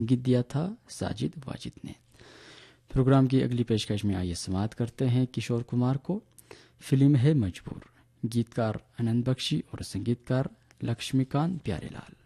गीत दिया था साजिद वाजिद ने। प्रोग्राम की अगली पेशकश में आइए समाप्त करते हैं किशोर कुमार को। फिल्म है मजबूर, गीतकार आनंद बख्शी और संगीतकार लक्ष्मीकांत प्यारेलाल।